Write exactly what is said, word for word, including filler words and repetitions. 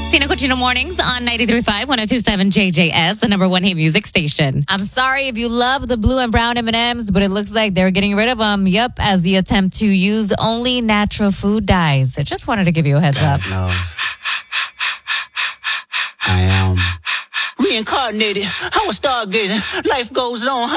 Tina Cucino Mornings on ninety-three point five, one oh two point seven J J S, the number one hit music station. I'm sorry if you love the blue and brown M and M's, but it looks like they're getting rid of them. Yep, as the attempt to use only natural food dyes. I just wanted to give you a heads God up. knows. I am reincarnated. I was stargazing. Life goes on.